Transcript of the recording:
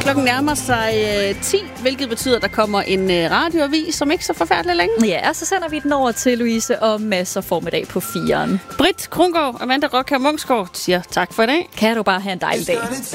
Klokken nærmer sig 10, hvilket betyder, at der kommer en radioavis, som ikke så forfærdeligt længe. Ja, og så sender vi den over til Louise og masser formiddag på 4'eren. Britt Krungård og Amanda Rockher Munksgaard siger tak for i dag. Kan du bare have en dejlig dag.